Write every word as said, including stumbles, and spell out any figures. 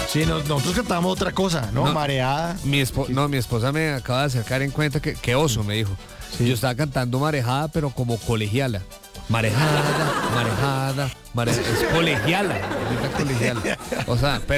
Sí, no- nosotros cantábamos otra cosa, ¿no? No. Mareada. Mi espo- no, mi esposa me acaba de hacer caer en cuenta que, que oso, me dijo. Sí. Yo estaba cantando marejada, pero como colegiala. Marejada, marejada, marejada. Es colegiala, ahorita colegiala. O sea, pero